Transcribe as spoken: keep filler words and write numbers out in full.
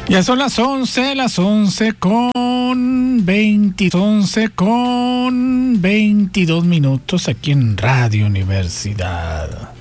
Ya son las once, las once con veinte, once con veintidós minutos aquí en Radio Universidad.